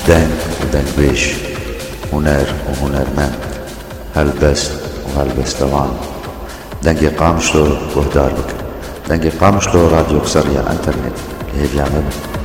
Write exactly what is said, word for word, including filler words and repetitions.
دنگ ودنگويش، هنر وهنرمند، هلبست وهلبستوان. دنگی قامشلو وهدار بك، دنگی قامشلو راديو قصرية انترنت اللي هي بيعمل